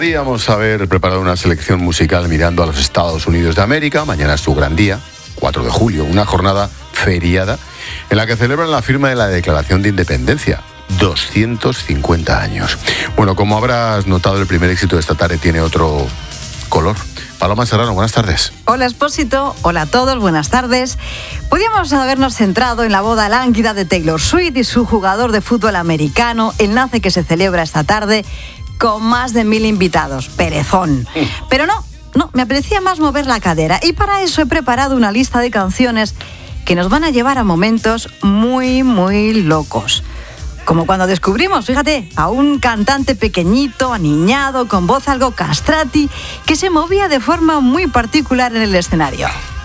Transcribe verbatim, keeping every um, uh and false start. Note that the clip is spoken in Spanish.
Podíamos haber preparado una selección musical mirando a los Estados Unidos de América. Mañana es su gran día, cuatro de julio, una jornada feriada en la que celebran la firma de la Declaración de Independencia. doscientos cincuenta años. Bueno, como habrás notado, el primer éxito de esta tarde tiene otro color. Paloma Serrano, buenas tardes. Hola, Expósito. Hola a todos, buenas tardes. Podríamos habernos centrado en la boda lánguida de Taylor Swift y su jugador de fútbol americano, enlace que se celebra esta tarde con más de mil invitados. Perezón. Pero no, no, me apetecía más mover la cadera. Y para eso he preparado una lista de canciones que nos van a llevar a momentos muy, muy locos. Como cuando descubrimos, fíjate, a un cantante pequeñito, aniñado, con voz algo castrati, que se movía de forma muy particular en el escenario.